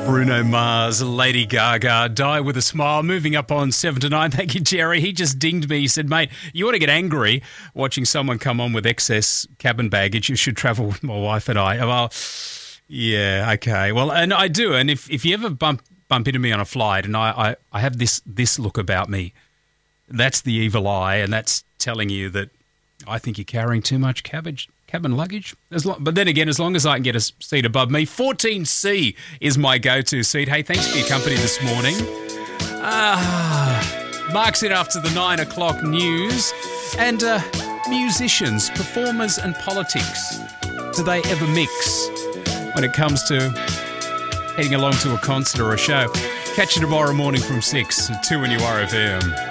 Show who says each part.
Speaker 1: Bruno Mars, Lady Gaga, Die With a Smile, moving up on 7 to 9. Thank you, Jerry. He just dinged me. He said, mate, you want to get angry watching someone come on with excess cabin baggage, you should travel with my wife and I. Well, yeah, okay. Well, and I do. And if you ever bump into me on a flight and I have this look about me, that's the evil eye, and that's telling you that I think you're carrying too much cabin luggage. But then again, as long as I can get a seat above me, 14C is my go-to seat. Hey, thanks for your company this morning. Mark's in after the 9 o'clock news. And musicians, performers and politics, do they ever mix when it comes to heading along to a concert or a show? Catch you tomorrow morning from 6 to 2 on your RFM.